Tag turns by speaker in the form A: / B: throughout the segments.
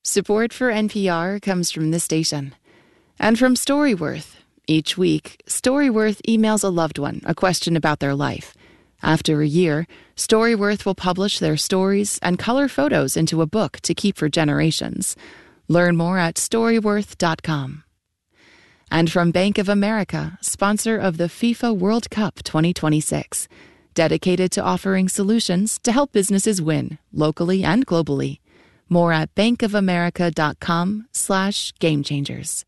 A: Support for NPR comes from this station and from Storyworth. Each week, Storyworth emails a loved one a question about their life. After a year, Storyworth will publish their stories and color photos into a book to keep for generations. Learn more at Storyworth.com. And from Bank of America, sponsor of the FIFA World Cup 2026, dedicated to offering solutions to help businesses win, locally and globally. More at bankofamerica.com/gamechangers.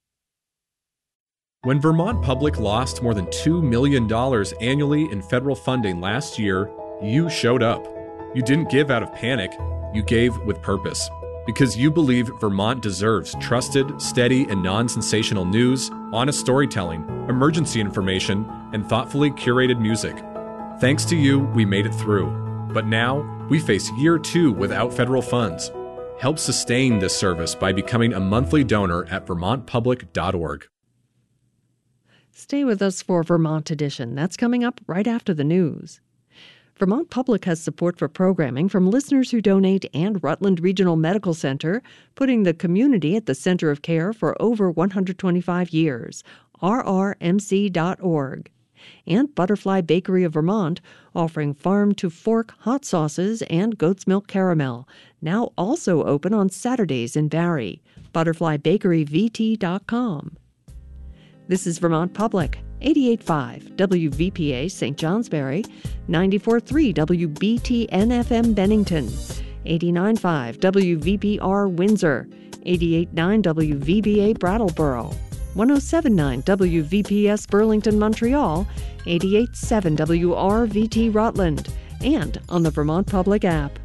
B: When Vermont Public lost more than $2 million annually in federal funding last year, you showed up. You didn't give out of panic, you gave with purpose. Because you believe Vermont deserves trusted, steady, and non-sensational news, honest storytelling, emergency information, and thoughtfully curated music. Thanks to you, we made it through. But now, we face year 2 without federal funds. Help sustain this service by becoming a monthly donor at vermontpublic.org.
C: Stay with us for Vermont Edition. That's coming up right after the news. Vermont Public has support for programming from listeners who donate and Rutland Regional Medical Center, putting the community at the center of care for over 125 years. rrmc.org. And Butterfly Bakery of Vermont, offering farm-to-fork hot sauces and goat's milk caramel, now also open on Saturdays in Barrie. ButterflyBakeryVT.com. This is Vermont Public, 88.5 WVPA St. Johnsbury, 94.3 WBTN-FM Bennington, 89.5 WVPR Windsor, 88.9 WVBA Brattleboro, 107.9 WVPS Burlington, Montreal, 88.7 WRVT Rutland, and on the Vermont Public app.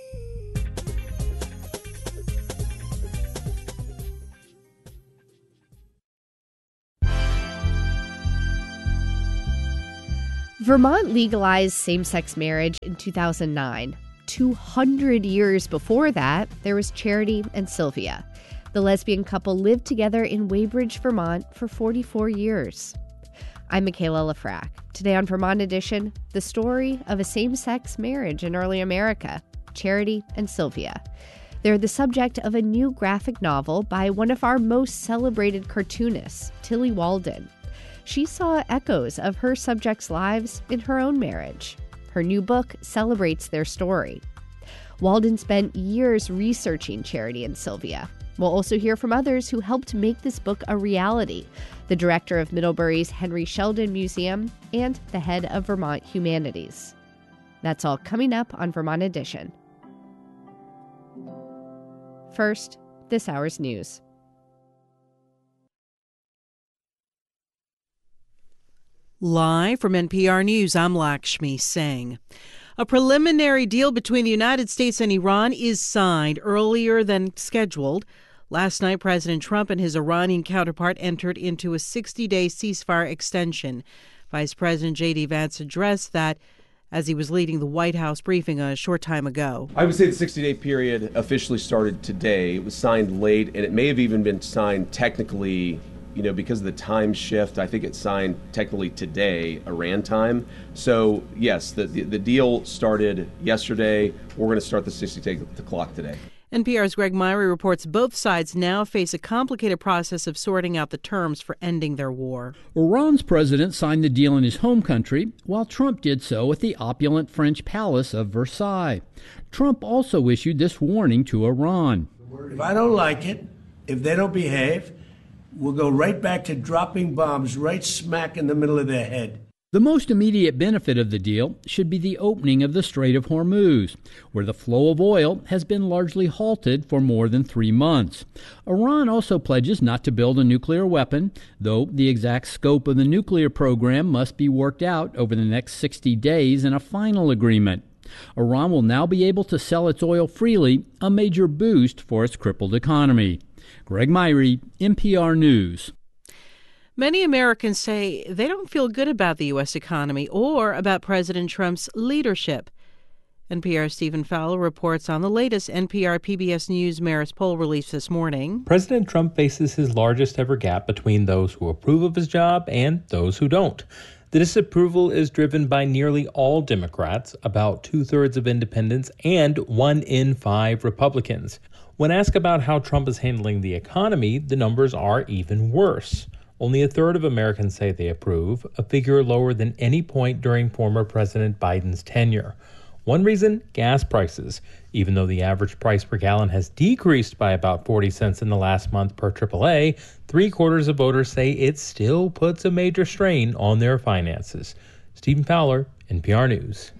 D: Vermont legalized same-sex marriage in 2009. 200 years before that, there was Charity and Sylvia. The lesbian couple lived together in Weybridge, Vermont for 44 years. I'm Michaela Lafrac. Today on Vermont Edition, the story of a same-sex marriage in early America, Charity and Sylvia. They're the subject of a new graphic novel by one of our most celebrated cartoonists, Tillie Walden. She saw echoes of her subjects' lives in her own marriage. Her new book celebrates their story. Walden spent years researching Charity and Sylvia. We'll also hear from others who helped make this book a reality, the director of Middlebury's Henry Sheldon Museum and the head of Vermont Humanities. That's all coming up on Vermont Edition. First, this hour's news.
E: Live from NPR News, I'm Lakshmi Singh. A preliminary deal between the United States and Iran is signed earlier than scheduled. Last night, President Trump and his Iranian counterpart entered into a 60-day ceasefire extension. Vice President J.D. Vance addressed that as he was leading the White House briefing a short time ago.
F: I would say the 60-day period officially started today. It was signed late, and it may have even been signed technically, because of the time shift. I think it's signed technically today, Iran time. So, yes, the deal started yesterday. We're going to start the 60-day clock today.
E: NPR's Greg Myrie reports both sides now face a complicated process of sorting out the terms for ending their war.
G: Iran's president signed the deal in his home country, while Trump did so at the opulent French palace of Versailles. Trump also issued this warning to Iran.
H: If I don't like it, if they don't behave, we'll go right back to dropping bombs right smack in the middle of their head.
G: The most immediate benefit of the deal should be the opening of the Strait of Hormuz, where the flow of oil has been largely halted for more than 3 months. Iran also pledges not to build a nuclear weapon, though the exact scope of the nuclear program must be worked out over the next 60 days in a final agreement. Iran will now be able to sell its oil freely, a major boost for its crippled economy. Greg Myrie, NPR News.
E: Many Americans say they don't feel good about the U.S. economy or about President Trump's leadership. NPR's Stephen Fowler reports on the latest NPR PBS News Marist poll released this morning.
I: President Trump faces his largest ever gap between those who approve of his job and those who don't. The disapproval is driven by nearly all Democrats, about 2/3 of independents, and 1 in 5 Republicans. When asked about how Trump is handling the economy, the numbers are even worse. Only 1/3 of Americans say they approve, a figure lower than any point during former President Biden's tenure. One reason, gas prices. Even though the average price per gallon has decreased by about 40 cents in the last month per AAA, 3/4 of voters say it still puts a major strain on their finances. Stephen Fowler, NPR News.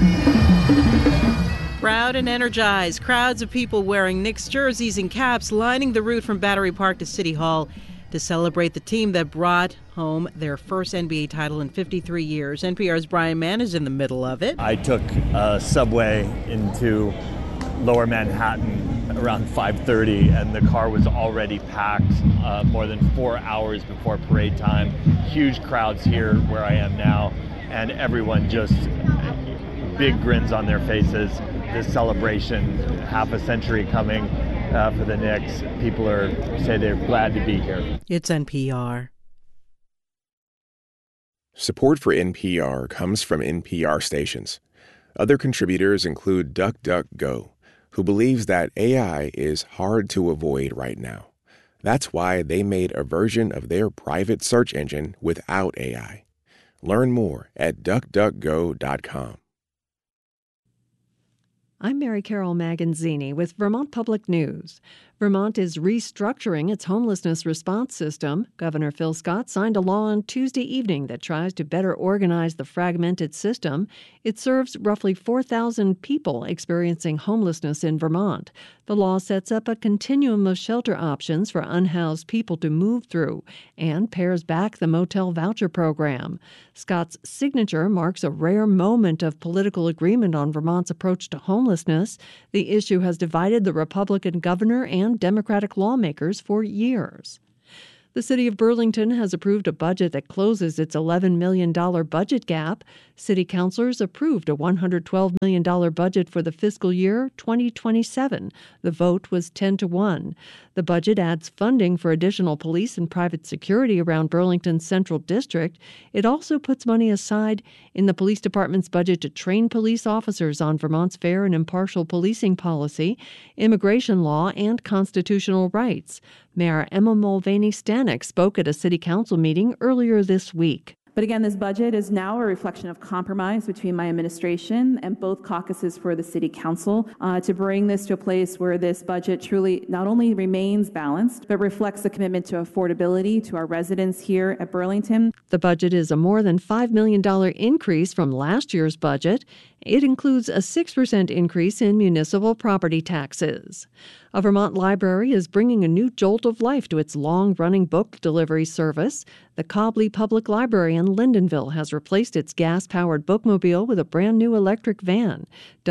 E: Proud and energized, crowds of people wearing Knicks jerseys and caps lining the route from Battery Park to City Hall to celebrate the team that brought home their first NBA title in 53 years. NPR's Brian Mann is in the middle of it.
J: I took a subway into Lower Manhattan around 5:30, and the car was already packed more than 4 hours before parade time. Huge crowds here where I am now, and everyone just big grins on their faces. This celebration, half a century coming for the Knicks. People say they're glad to be here.
E: It's NPR.
K: Support for NPR comes from NPR stations. Other contributors include DuckDuckGo, who believes that AI is hard to avoid right now. That's why they made a version of their private search engine without AI. Learn more at DuckDuckGo.com.
C: I'm Mary Carol Maganzini with Vermont Public News. Vermont is restructuring its homelessness response system. Governor Phil Scott signed a law on Tuesday evening that tries to better organize the fragmented system. It serves roughly 4,000 people experiencing homelessness in Vermont. The law sets up a continuum of shelter options for unhoused people to move through and pares back the motel voucher program. Scott's signature marks a rare moment of political agreement on Vermont's approach to homelessness. The issue has divided the Republican governor and Democratic lawmakers for years. The city of Burlington has approved a budget that closes its $11 million budget gap. City councilors approved a $112 million budget for the fiscal year 2027. The vote was 10-1. The budget adds funding for additional police and private security around Burlington's Central District. It also puts money aside in the police department's budget to train police officers on Vermont's fair and impartial policing policy, immigration law, and constitutional rights. Mayor Emma Mulvaney-Stanek spoke at a city council meeting earlier this week.
L: But again, this budget is now a reflection of compromise between my administration and both caucuses for the city council to bring this to a place where this budget truly not only remains balanced, but reflects the commitment to affordability to our residents here at Burlington.
C: The budget is a more than $5 million increase from last year's budget. It includes a 6% increase in municipal property taxes. A Vermont library is bringing a new jolt of life to its long-running book delivery service. The Cobley Public Library in Lyndonville has replaced its gas-powered bookmobile with a brand-new electric van.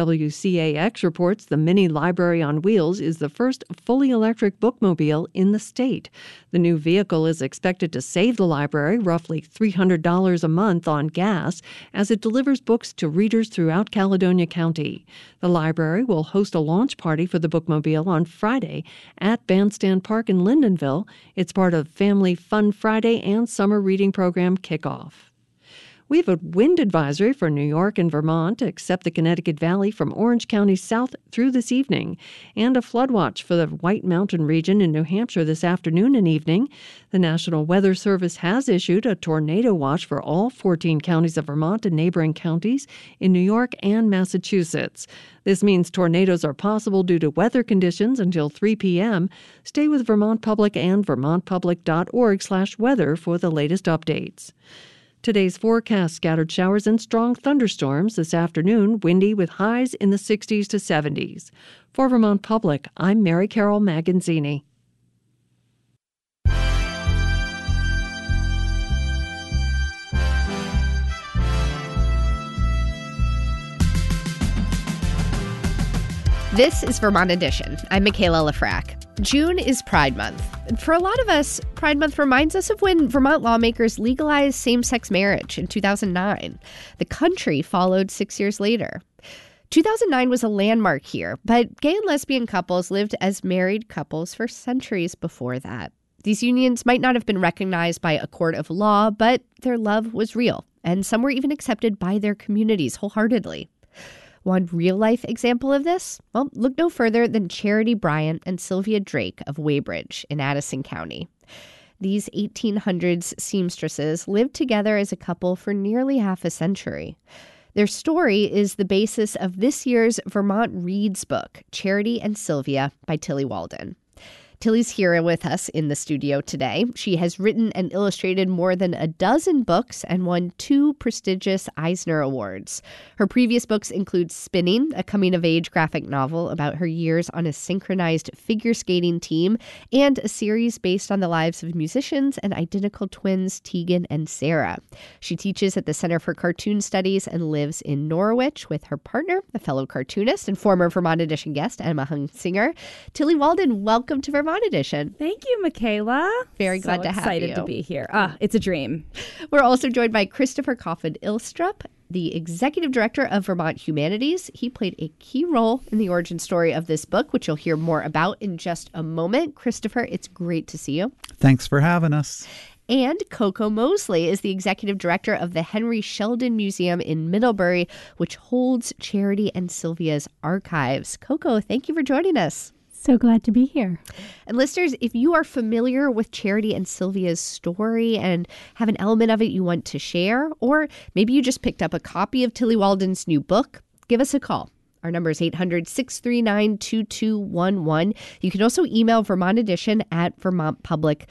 C: WCAX reports the Mini Library on Wheels is the first fully electric bookmobile in the state. The new vehicle is expected to save the library roughly $300 a month on gas as it delivers books to readers throughout Caledonia County. The library will host a launch party for the bookmobile on Friday at Bandstand Park in Lyndonville. It's part of Family Fun Friday and Summer Reading Program kickoff. We have a wind advisory for New York and Vermont, except the Connecticut Valley from Orange County south through this evening, and a flood watch for the White Mountain region in New Hampshire this afternoon and evening. The National Weather Service has issued a tornado watch for all 14 counties of Vermont and neighboring counties in New York and Massachusetts. This means tornadoes are possible due to weather conditions until 3 p.m. Stay with Vermont Public and vermontpublic.org/weather for the latest updates. Today's forecast: scattered showers and strong thunderstorms this afternoon, windy with highs in the 60s to 70s. For Vermont Public, I'm Mary Carol Maganzini.
D: This is Vermont Edition. I'm Michaela Lafrac. June is Pride Month. And for a lot of us, Pride Month reminds us of when Vermont lawmakers legalized same-sex marriage in 2009. The country followed 6 years later. 2009 was a landmark here, but gay and lesbian couples lived as married couples for centuries before that. These unions might not have been recognized by a court of law, but their love was real. and some were even accepted by their communities wholeheartedly. One real-life example of this? Well, look no further than Charity Bryant and Sylvia Drake of Weybridge in Addison County. These 1800s seamstresses lived together as a couple for nearly half a century. Their story is the basis of this year's Vermont Reads book, Charity and Sylvia by Tillie Walden. Tillie's here with us in the studio today. She has written and illustrated more than a dozen books and won 2 prestigious Eisner Awards. Her previous books include Spinning, a coming-of-age graphic novel about her years on a synchronized figure skating team, and a series based on the lives of musicians and identical twins Tegan and Sarah. She teaches at the Center for Cartoon Studies and lives in Norwich with her partner, a fellow cartoonist and former Vermont Edition guest, Emma Hunsinger. Tillie Walden, welcome to Vermont Edition.
M: Thank you, Michaela.
D: Very glad to have you.
M: Excited to be here. It's a dream.
D: We're also joined by Christopher Coffin-Ilstrup, the executive director of Vermont Humanities. He played a key role in the origin story of this book, which you'll hear more about in just a moment. Christopher, it's great to see you.
N: Thanks for having us.
D: And Coco Mosley is the executive director of the Henry Sheldon Museum in Middlebury, which holds Charity and Sylvia's archives. Coco, thank you for joining us.
O: So glad to be here.
D: And listeners, if you are familiar with Charity and Sylvia's story and have an element of it you want to share, or maybe you just picked up a copy of Tillie Walden's new book, give us a call. Our number is 800-639-2211. You can also email Vermont Edition at vermontpublic.org.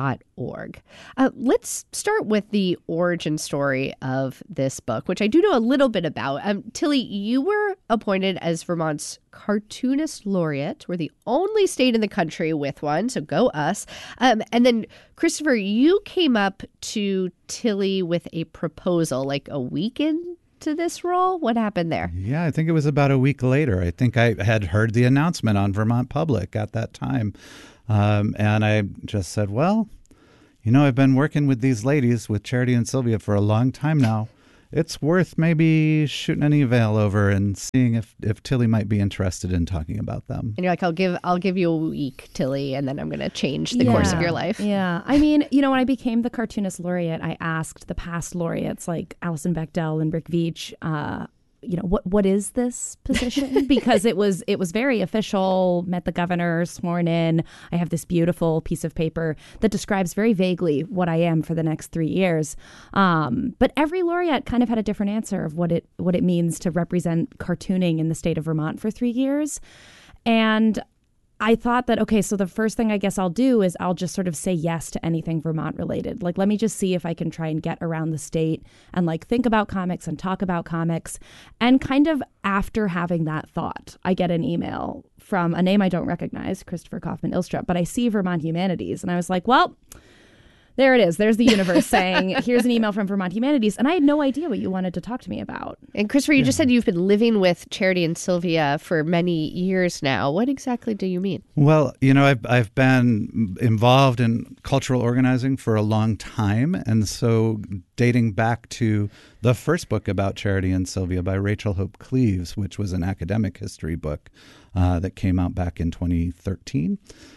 D: Let's start with the origin story of this book, which I do know a little bit about. Tillie, you were appointed as Vermont's Cartoonist Laureate. We're the only state in the country with one, so go us. And then, Christopher, you came up to Tillie with a proposal like a week into this role. What happened there?
N: Yeah, I think it was about a week later. I think I had heard the announcement on Vermont Public at that time. And I just said, well, I've been working with these ladies, with Charity and Sylvia, for a long time now. It's worth maybe shooting an email over and seeing if Tillie might be interested in talking about them.
D: And you're like, I'll give you a week, Tillie, and then I'm going to change the course of your life.
O: Yeah. I mean, when I became the Cartoonist Laureate, I asked the past laureates like Alison Bechdel and Rick Veitch, what is this position? Because it was very official, met the governor, sworn in. I have this beautiful piece of paper that describes very vaguely what I am for the next 3 years. But every laureate kind of had a different answer of what it means to represent cartooning in the state of Vermont for 3 years. And I thought that, okay, so the first thing I guess I'll do is I'll just sort of say yes to anything Vermont related. Like, let me just see if I can try and get around the state and think about comics and talk about comics. And kind of after having that thought, I get an email from a name I don't recognize, Christopher Coffin-Ilstrup, but I see Vermont Humanities. And I was like, well, there it is. There's the universe saying, here's an email from Vermont Humanities. And I had no idea what you wanted to talk to me about.
D: And Christopher, you just said you've been living with Charity and Sylvia for many years now. What exactly do you mean?
N: Well, I've been involved in cultural organizing for a long time. And so dating back to the first book about Charity and Sylvia by Rachel Hope Cleaves, which was an academic history book that came out back in 2013.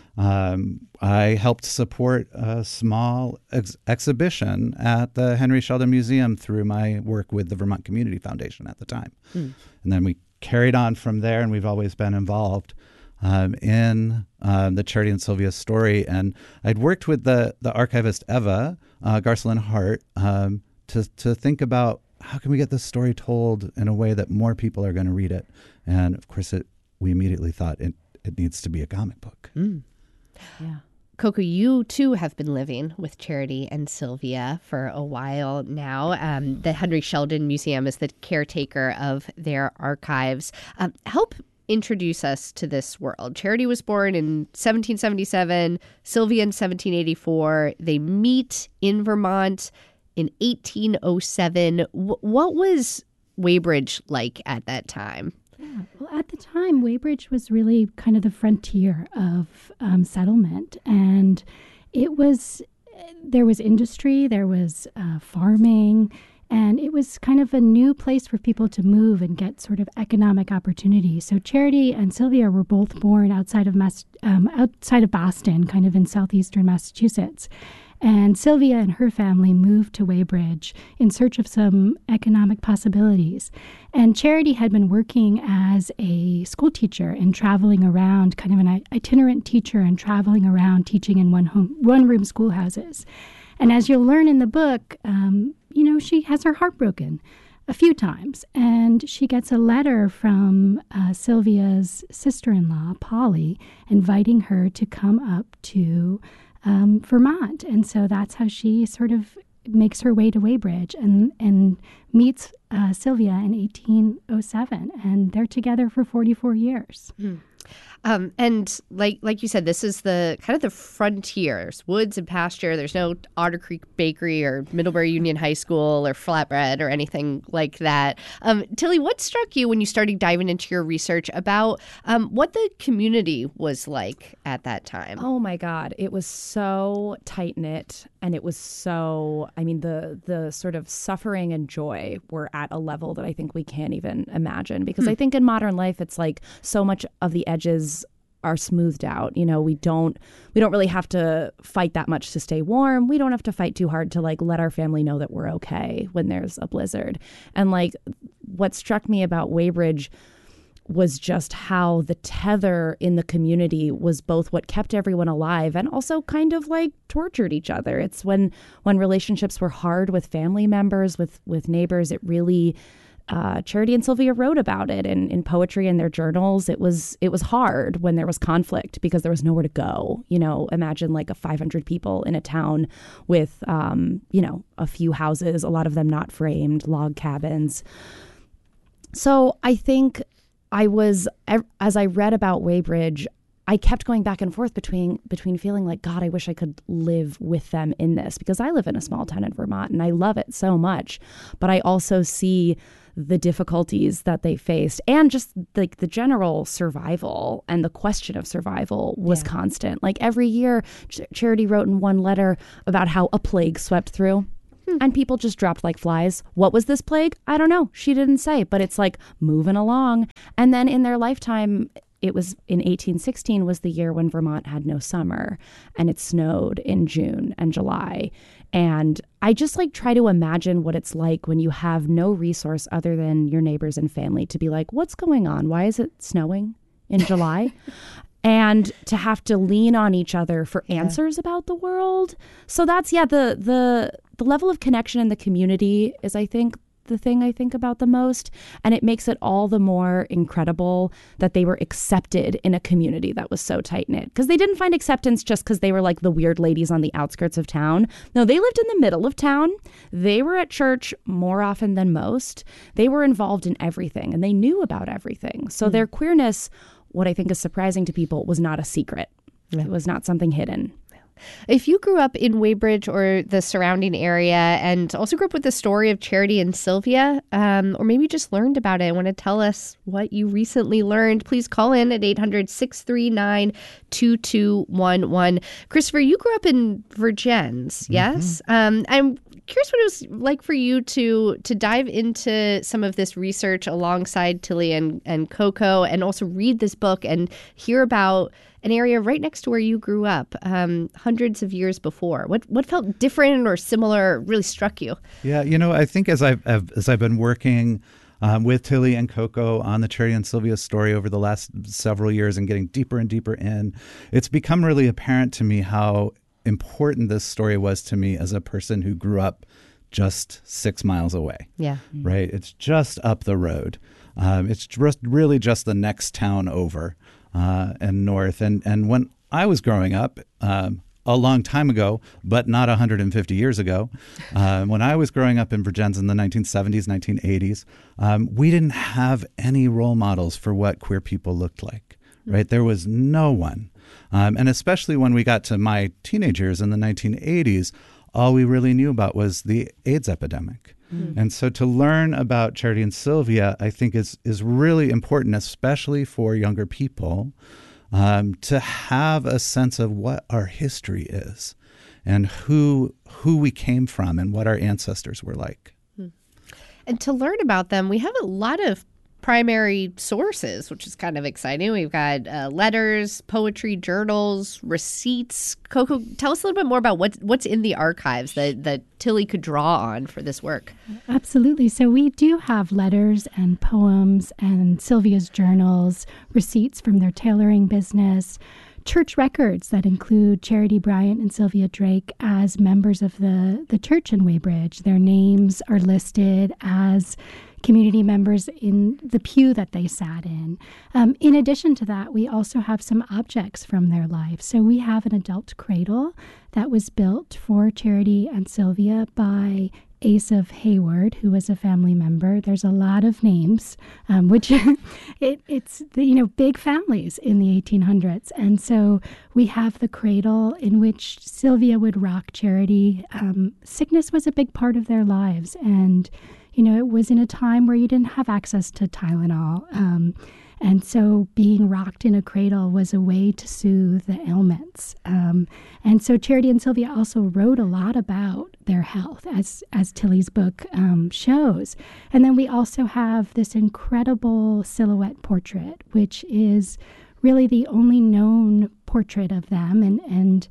N: I helped support a small exhibition at the Henry Sheldon Museum through my work with the Vermont Community Foundation at the time. And then we carried on from there, and we've always been involved in the Charity and Sylvia story. And I'd worked with the archivist Eva Garcelin Hart to think about how can we get this story told in a way that more people are going to read it. And of course, we immediately thought it needs to be a comic book.
D: Yeah. Coco, you too have been living with Charity and Sylvia for a while now. The Henry Sheldon Museum is the caretaker of their archives. Help introduce us to this world. Charity was born in 1777, Sylvia in 1784. They meet in Vermont in 1807. What was Weybridge like at that time?
O: Yeah, well, at the time, Weybridge was really kind of the frontier of settlement, and there was industry, there was farming, and it was kind of a new place for people to move and get sort of economic opportunity. So Charity and Sylvia were both born outside of Boston, kind of in southeastern Massachusetts.
P: And Sylvia and her family moved to Weybridge in search of some economic possibilities. And Charity had been working as a school teacher and traveling around, kind of an itinerant teacher and traveling around teaching in one-room schoolhouses. And as you'll learn in the book, she has her heart broken a few times. And she gets a letter from Sylvia's sister-in-law, Polly, inviting her to come up to Vermont. And so that's how she sort of makes her way to Weybridge and meets Sylvia in 1807. And they're together for 44 years.
D: And like you said, this is the kind of the frontiers, woods and pasture. There's no Otter Creek Bakery or Middlebury Union High School or flatbread or anything like that. Tilly, what struck you when you started diving into your research about what the community was like at that time?
O: Oh my God, it was so tight knit, and it was so. I mean, the sort of suffering and joy were at a level that I think we can't even imagine. Because I think in modern life, it's like so much of the edges are smoothed out. We don't really have to fight that much to stay warm. We don't have to fight too hard to let our family know that we're okay when there's a blizzard. And what struck me about Weybridge was just how the tether in the community was both what kept everyone alive and also kind of tortured each other. It's when relationships were hard with family members, with neighbors, it really Charity and Sylvia wrote about it in poetry in their journals. It was hard when there was conflict because there was nowhere to go. Imagine 500 people in a town with, a few houses, a lot of them not framed, log cabins. So I think as I read about Weybridge, I kept going back and forth between feeling like, God, I wish I could live with them in this, because I live in a small town in Vermont and I love it so much. But I also see the difficulties that they faced, and just the general survival and the question of survival was constant. Every year, Charity wrote in one letter about how a plague swept through. And people just dropped like flies. What was this plague? I don't know. She didn't say, but it's moving along. And then in their lifetime, it was in 1816 was the year when Vermont had no summer, and it snowed in June and July. And I just try to imagine what it's like when you have no resource other than your neighbors and family to be like, what's going on? Why is it snowing in July? And to have to lean on each other for answers about the world. So that's, the level of connection in the community is, I think, the thing I think about the most. And it makes it all the more incredible that they were accepted in a community that was so tight-knit. Because they didn't find acceptance just because they were the weird ladies on the outskirts of town. No, they lived in the middle of town. They were at church more often than most. They were involved in everything, and they knew about everything. So their queerness, what I think is surprising to people, was not a secret. It was not something hidden.
D: If you grew up in Weybridge or the surrounding area and also grew up with the story of Charity and Sylvia, or maybe just learned about it and want to tell us what you recently learned, please call in at 800-639-2211. Christopher, you grew up in Vergennes, yes? I'm curious what it was like for you to dive into some of this research alongside Tilly and Coco, and also read this book and hear about an area right next to where you grew up, hundreds of years before. What felt different or similar really struck you?
N: Yeah, I think as I've been working with Tilly and Coco on the Charity and Sylvia story over the last several years and getting deeper and deeper in, it's become really apparent to me how important this story was to me as a person who grew up just 6 miles away.
D: Yeah.
N: Right? It's just up the road. It's really just the next town over. And north. And when I was growing up, a long time ago, but not 150 years ago, when I was growing up in Vergennes in the 1970s, 1980s, we didn't have any role models for what queer people looked like, right? There was no one. And especially when we got to my teenage years in the 1980s, all we really knew about was the AIDS epidemic. And so to learn about Charity and Sylvia, I think is really important, especially for younger people, to have a sense of what our history is and who we came from and what our ancestors were like.
D: And to learn about them, we have a lot of primary sources, which is kind of exciting. We've got letters, poetry, journals, receipts. Coco, tell us a little bit more about what's in the archives that Tilly could draw on for this work.
P: Absolutely. So we do have letters and poems and Sylvia's journals, receipts from their tailoring business, church records that include Charity Bryant and Sylvia Drake as members of the church in Weybridge. Their names are listed as community members in the pew that they sat in. In addition to that, we also have some objects from their life. So we have an adult cradle that was built for Charity and Sylvia by Asaph Hayward, who was a family member. There's a lot of names, which it's big families in the 1800s. And so we have the cradle in which Sylvia would rock Charity. Sickness was a big part of their lives. And it was in a time where you didn't have access to Tylenol. And so being rocked in a cradle was a way to soothe the ailments. And so Charity and Sylvia also wrote a lot about their health, as Tilly's book shows. And then we also have this incredible silhouette portrait, which is really the only known portrait of them. And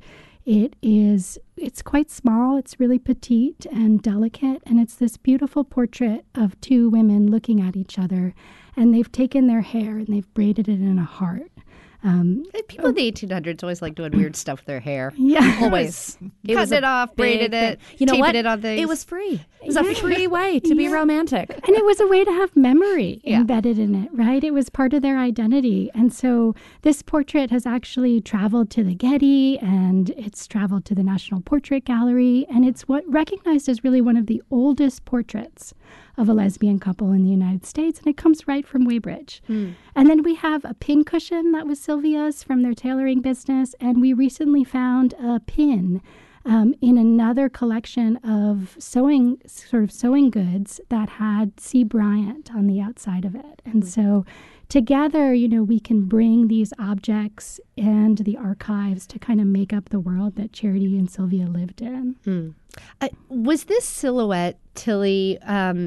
P: it's quite small, it's really petite and delicate, and it's this beautiful portrait of two women looking at each other, and they've taken their hair and they've braided it in a heart.
D: People in the 1800s always like doing weird stuff with their hair.
P: Yeah.
D: Always. Cutting it off, braided it, taping it on things.
O: It was free. It was a free way to be romantic.
P: And it was a way to have memory embedded in it, right? It was part of their identity. And so this portrait has actually traveled to the Getty, and it's traveled to the National Portrait Gallery, and it's recognized as really one of the oldest portraits of a lesbian couple in the United States, and it comes right from Weybridge. And then we have a pin cushion that was Sylvia's from their tailoring business, and we recently found a pin in another collection of sewing goods that had C. Bryant on the outside of it. And so together, we can bring these objects and the archives to kind of make up the world that Charity and Sylvia lived in.
D: Was this silhouette, Tilly,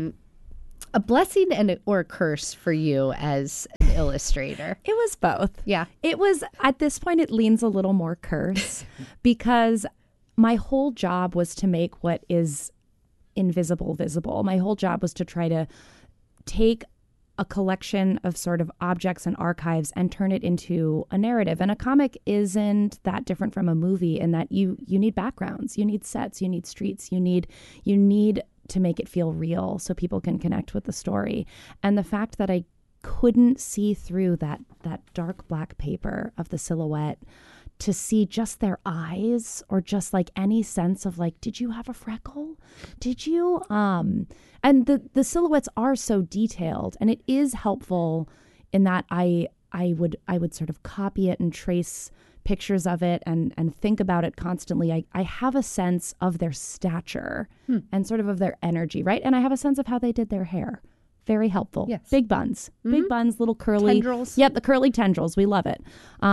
D: a blessing or a curse for you as an illustrator?
O: It was both.
D: Yeah.
O: It was, at this point, it leans a little more curse because my whole job was to make what is invisible visible. My whole job was to try to take a collection of sort of objects and archives and turn it into a narrative. And a comic isn't that different from a movie in that you need backgrounds, you need sets, you need streets, you need to make it feel real so people can connect with the story. And the fact that I couldn't see through that dark black paper of the silhouette to see just their eyes or just like any sense of like, did you have a freckle? Did you? And the silhouettes are so detailed, and it is helpful in that I would sort of copy it and trace pictures of it and think about it constantly. I have a sense of their stature and sort of their energy, right? And I have a sense of how they did their hair. Very helpful. Yes. Big buns, little curly
D: tendrils.
O: Yep, the curly tendrils. We love it.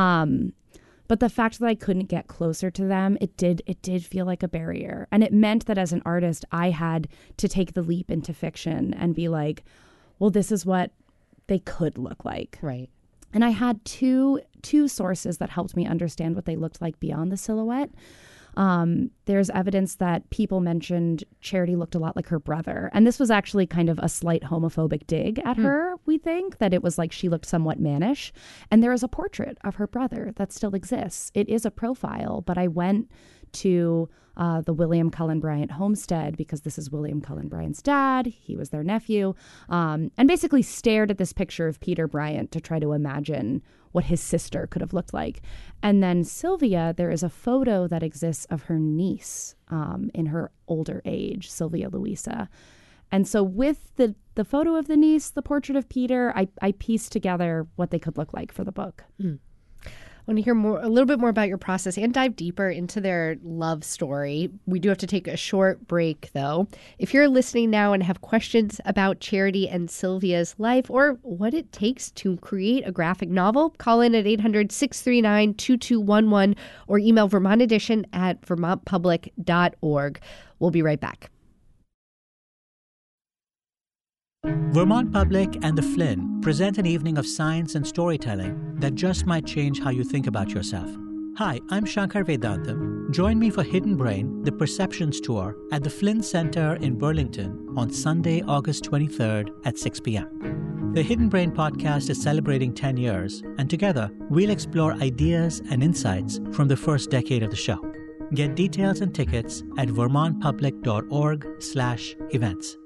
O: But the fact that I couldn't get closer to them, it did feel like a barrier. And it meant that as an artist, I had to take the leap into fiction and be like, well, this is what they could look like.
D: Right.
O: And I had two sources that helped me understand what they looked like beyond the silhouette. There's evidence that people mentioned Charity looked a lot like her brother. And this was actually kind of a slight homophobic dig at her, we think, that it was like she looked somewhat mannish. And there is a portrait of her brother that still exists. It is a profile, but I went to the William Cullen Bryant homestead because this is William Cullen Bryant's dad. He was their nephew, and basically stared at this picture of Peter Bryant to try to imagine what his sister could have looked like. And then Sylvia, there is a photo that exists of her niece in her older age, Sylvia Louisa. And so with the photo of the niece, the portrait of Peter, I pieced together what they could look like for the book.
D: I want to hear a little bit more about your process and dive deeper into their love story. We do have to take a short break, though. If you're listening now and have questions about Charity and Sylvia's life or what it takes to create a graphic novel, call in at 800-639-2211 or email Vermont Edition at vermontpublic.org. We'll be right back.
Q: Vermont Public and the Flynn present an evening of science and storytelling that just might change how you think about yourself. Hi, I'm Shankar Vedantam. Join me for Hidden Brain, the Perceptions Tour at the Flynn Center in Burlington on Sunday, August 23rd at 6 p.m. The Hidden Brain podcast is celebrating 10 years, and together we'll explore ideas and insights from the first decade of the show. Get details and tickets at vermontpublic.org/events.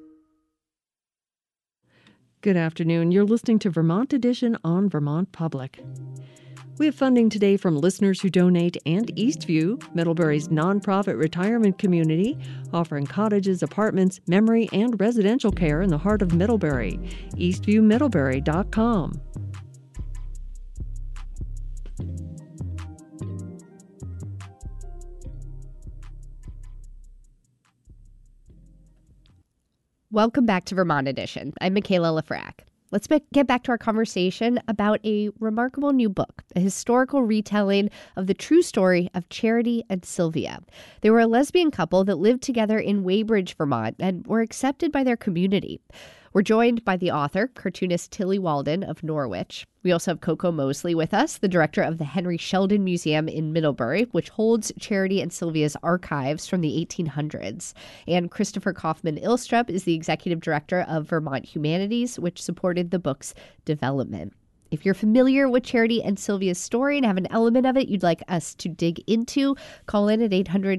C: Good afternoon. You're listening to Vermont Edition on Vermont Public. We have funding today from listeners who donate and Eastview, Middlebury's nonprofit retirement community, offering cottages, apartments, memory, and residential care in the heart of Middlebury. EastviewMiddlebury.com.
D: Welcome back to Vermont Edition. I'm Michaela Lafrac. Let's get back to our conversation about a remarkable new book, a historical retelling of the true story of Charity and Sylvia. They were a lesbian couple that lived together in Weybridge, Vermont, and were accepted by their community. We're joined by the author, cartoonist Tillie Walden of Norwich. We also have Coco Mosley with us, the director of the Henry Sheldon Museum in Middlebury, which holds Charity and Sylvia's archives from the 1800s. And Christopher Kaufman Ilstrup is the executive director of Vermont Humanities, which supported the book's development. If you're familiar with Charity and Sylvia's story and have an element of it you'd like us to dig into, call in at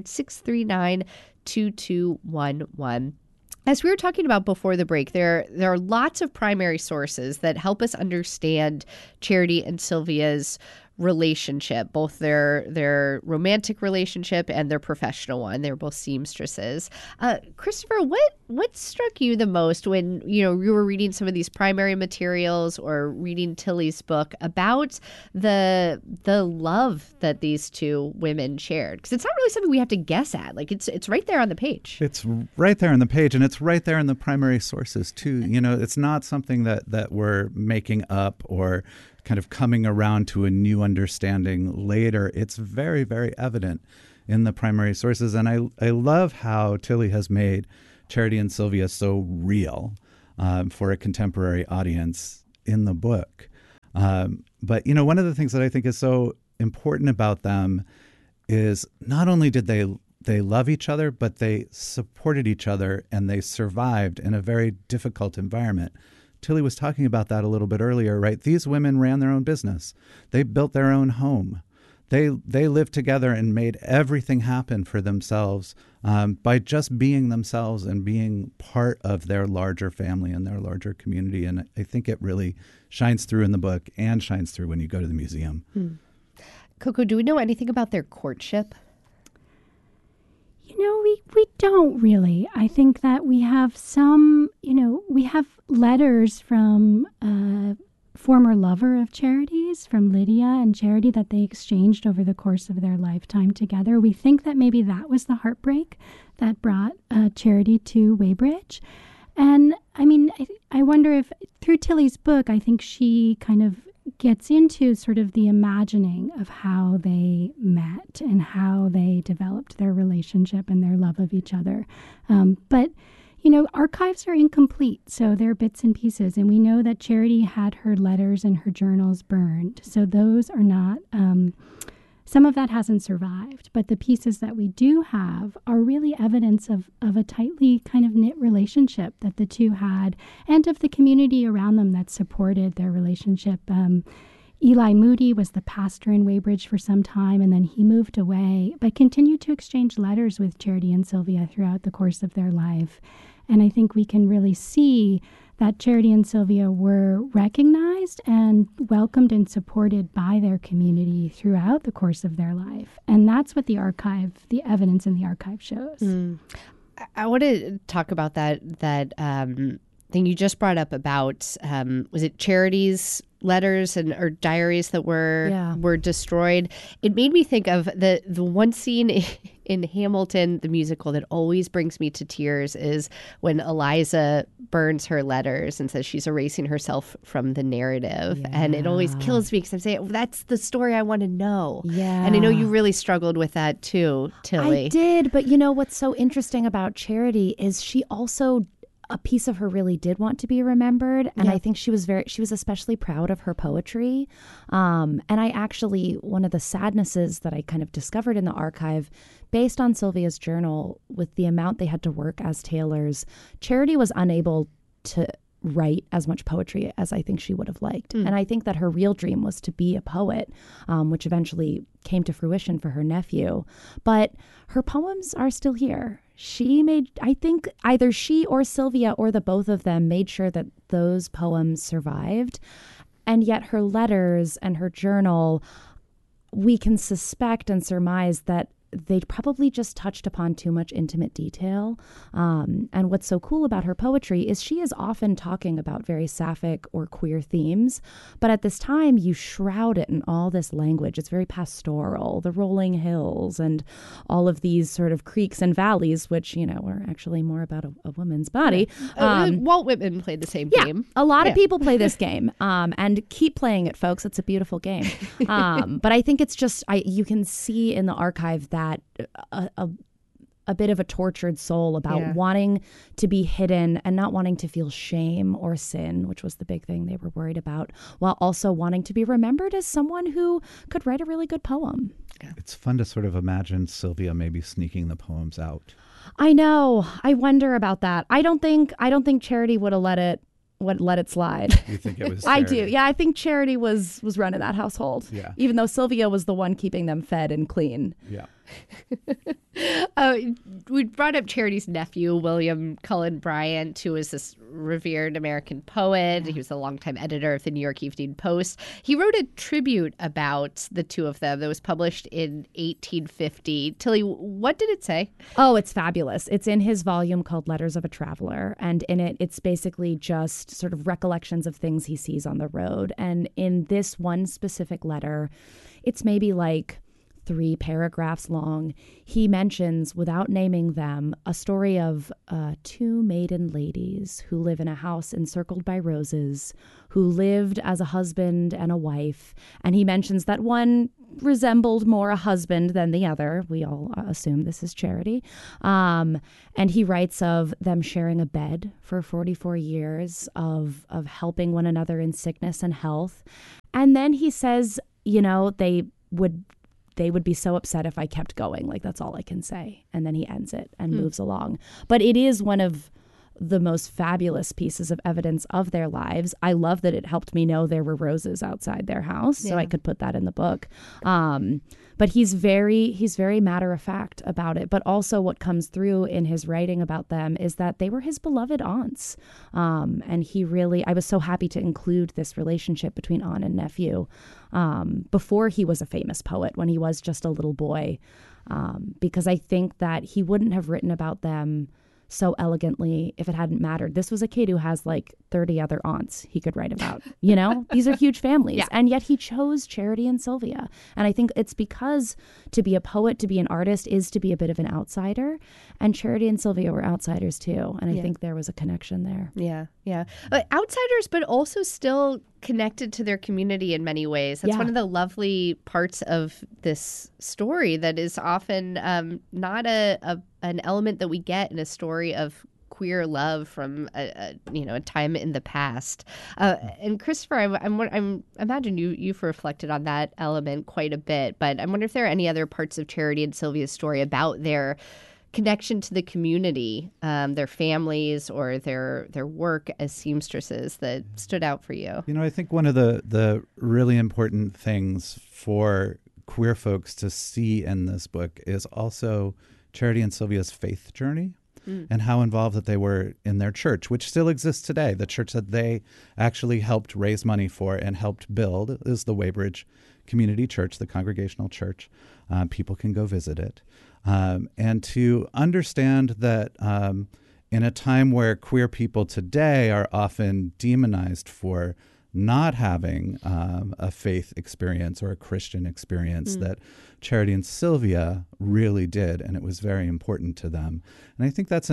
D: 800-639-2211. As we were talking about before the break, there are lots of primary sources that help us understand Charity and Sylvia's relationship, both their romantic relationship and their professional one. They were both seamstresses. Christopher, what struck you the most when you were reading some of these primary materials or reading Tillie's book about the love that these two women shared? Because it's not really something we have to guess at. Like it's right there on the page.
N: It's right there on the page, and it's right there in the primary sources too. It's not something that we're making up or kind of coming around to a new understanding later. It's very, very evident in the primary sources. And I love how Tillie has made Charity and Sylvia so real for a contemporary audience in the book. But, one of the things that I think is so important about them is not only did they love each other, but they supported each other and they survived in a very difficult environment. Tillie was talking about that a little bit earlier, right? These women ran their own business. They built their own home. They lived together and made everything happen for themselves by just being themselves and being part of their larger family and their larger community. And I think it really shines through in the book and shines through when you go to the museum.
D: Coco, do we know anything about their courtship?
P: We don't really. I think that we have we have letters from a former lover of Charity's, from Lydia and Charity, that they exchanged over the course of their lifetime together. We think that maybe that was the heartbreak that brought Charity to Weybridge. And I wonder if through Tillie's book, I think she kind of gets into sort of the imagining of how they met and how they developed their relationship and their love of each other. But archives are incomplete, so they're bits and pieces. And we know that Charity had her letters and her journals burned. So those are not, some of that hasn't survived. But the pieces that we do have are really evidence of a tightly kind of knit relationship that the two had, and of the community around them that supported their relationship. Eli Moody was the pastor in Weybridge for some time, and then he moved away, but continued to exchange letters with Charity and Sylvia throughout the course of their life. And I think we can really see that Charity and Sylvia were recognized and welcomed and supported by their community throughout the course of their life. And that's what the evidence in the archive shows.
D: I want to talk about that thing you just brought up about, was it Charity's letters or diaries that were destroyed? It made me think of the one scene in Hamilton, the musical, that always brings me to tears is when Eliza burns her letters and says she's erasing herself from the narrative. And it always kills me because I'm saying, that's the story I want to know. And I know you really struggled with that too, Tillie.
O: I did, but what's so interesting about Charity is she also a piece of her really did want to be remembered. And I think she was especially proud of her poetry. And I actually, one of the sadnesses that I kind of discovered in the archive, based on Sylvia's journal, with the amount they had to work as tailors, Charity was unable to write as much poetry as I think she would have liked. And I think that her real dream was to be a poet, which eventually came to fruition for her nephew. But her poems are still here. I think either she or Sylvia or the both of them made sure that those poems survived. And yet her letters and her journal, we can suspect and surmise that they probably just touched upon too much intimate detail. And what's so cool about her poetry is she is often talking about very sapphic or queer themes, but at this time you shroud it in all this language. It's very pastoral, the rolling hills and all of these sort of creeks and valleys, which, are actually more about a woman's body.
D: Walt Whitman played the same game.
O: A lot of people play this game, and keep playing it, folks. It's a beautiful game. But I think it's just, you can see in the archive that a bit of a tortured soul about wanting to be hidden and not wanting to feel shame or sin, which was the big thing they were worried about, while also wanting to be remembered as someone who could write a really good poem.
N: It's fun to sort of imagine Sylvia maybe sneaking the poems out.
O: I know. I wonder about that. I don't think Charity would have let it slide.
N: You think it was
O: I do. Yeah, I think Charity was running that household.
N: Yeah.
O: Even though Sylvia was the one keeping them fed and clean.
N: Yeah.
D: We brought up Charity's nephew, William Cullen Bryant, who is this revered American poet. He was a longtime editor of the New York Evening Post. He wrote a tribute about the two of them that was published in 1850. Tilly, what did it say?
O: Oh, it's fabulous. It's in his volume called Letters of a Traveler. And in it, it's basically just sort of recollections of things he sees on the road. And in this one specific letter, it's maybe like 3 paragraphs long. He mentions, without naming them, a story of 2 maiden ladies who live in a house encircled by roses, who lived as a husband and a wife. And he mentions that one resembled more a husband than the other. We all assume this is Charity. And he writes of them sharing a bed for 44 years, of helping one another in sickness and health. And then he says, they would be so upset if I kept going. Like, that's all I can say. And then he ends it and moves along. But it is one of the most fabulous pieces of evidence of their lives. I love that it helped me know there were roses outside their house, so I could put that in the book. But he's very matter of fact about it. But also what comes through in his writing about them is that they were his beloved aunts. And I was so happy to include this relationship between aunt and nephew before he was a famous poet, when he was just a little boy, because I think that he wouldn't have written about them so elegantly if it hadn't mattered. This was a kid who has like 30 other aunts he could write about. These are huge families. And yet he chose Charity and Sylvia. And I think it's because to be a poet, to be an artist, is to be a bit of an outsider. And Charity and Sylvia were outsiders too. And I think there was a connection there.
D: Yeah. Outsiders, but also still connected to their community in many ways. That's one of the lovely parts of this story that is often not an element that we get in a story of queer love from a time in the past. And Christopher, I'm imagine you've reflected on that element quite a bit, but I wonder if there are any other parts of Charity and Sylvia's story about their connection to the community, their families, or their work as seamstresses that stood out for you.
N: I think one of the really important things for queer folks to see in this book is also Charity and Sylvia's faith journey and how involved that they were in their church, which still exists today. The church that they actually helped raise money for and helped build is the Weybridge Community Church, the Congregational Church. People can go visit it. And to understand that in a time where queer people today are often demonized for not having a faith experience or a Christian experience, that Charity and Sylvia really did, and it was very important to them. And I think that's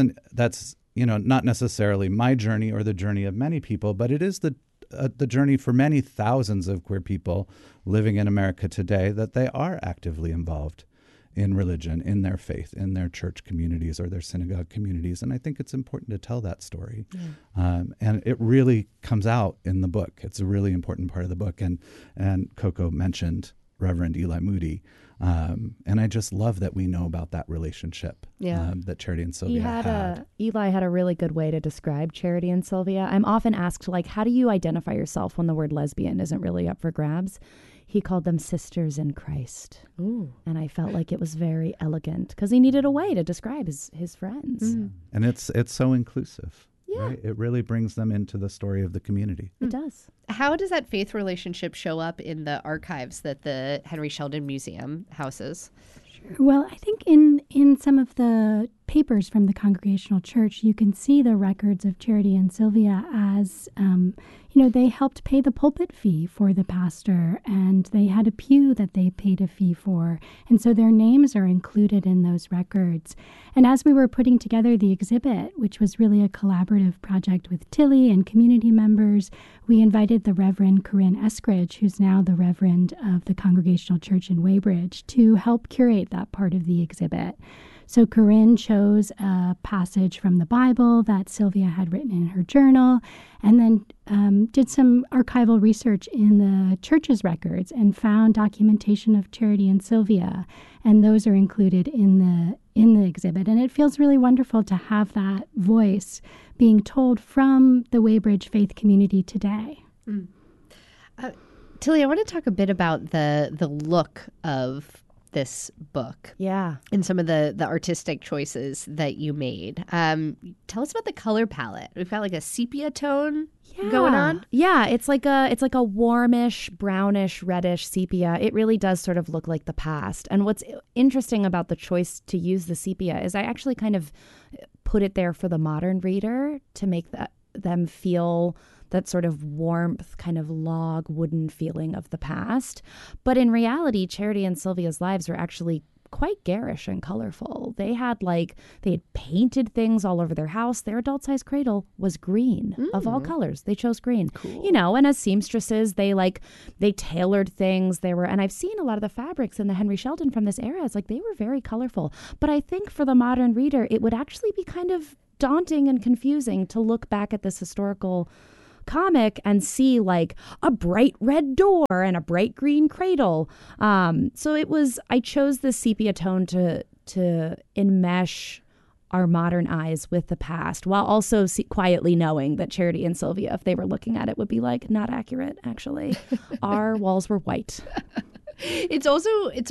N: not necessarily my journey or the journey of many people, but it is the journey for many thousands of queer people living in America today, that they are actively involved in religion, in their faith, in their church communities or their synagogue communities. And I think it's important to tell that story. And it really comes out in the book. It's a really important part of the book. And Coco mentioned Reverend Eli Moody. And I just love that we know about that relationship that Charity and Sylvia had.
O: Eli had a really good way to describe Charity and Sylvia. I'm often asked, like, how do you identify yourself when the word lesbian isn't really up for grabs? He called them sisters in Christ.
D: Ooh.
O: And I felt like it was very elegant because he needed a way to describe his friends.
N: And it's so inclusive.
O: Yeah.
N: Right? It really brings them into the story of the community.
O: It does.
D: How does that faith relationship show up in the archives that the Henry Sheldon Museum houses?
P: Well, I think in some of the papers from the Congregational Church, you can see the records of Charity and Sylvia as, they helped pay the pulpit fee for the pastor, and they had a pew that they paid a fee for. And so their names are included in those records. And as we were putting together the exhibit, which was really a collaborative project with Tilly and community members, we invited the Reverend Corinne Eskridge, who's now the Reverend of the Congregational Church in Weybridge, to help curate that part of the exhibit. So Corinne chose a passage from the Bible that Sylvia had written in her journal, and then did some archival research in the church's records and found documentation of Charity and Sylvia, and those are included in the exhibit. And it feels really wonderful to have that voice being told from the Weybridge faith community today.
D: Tilly, I want to talk a bit about the look of this book.
O: Yeah.
D: And some of the artistic choices that you made. Tell us about the color palette. We've got like a sepia tone going on.
O: Yeah, it's like a warmish, brownish, reddish sepia. It really does sort of look like the past. And what's interesting about the choice to use the sepia is I actually kind of put it there for the modern reader to make them feel that sort of warmth, kind of log wooden feeling of the past. But in reality, Charity and Sylvia's lives were actually quite garish and colorful. They had painted things all over their house. Their adult-sized cradle was green of all colors. They chose green. Cool. And as seamstresses, they tailored things. And I've seen a lot of the fabrics in the Henry Sheldon from this era. It's like they were very colorful. But I think for the modern reader, it would actually be kind of daunting and confusing to look back at this historical comic and see like a bright red door and a bright green cradle. So I chose the sepia tone to enmesh our modern eyes with the past, while also quietly knowing that Charity and Sylvia, if they were looking at it, would be like, not accurate, actually. Our walls were white.
D: It's also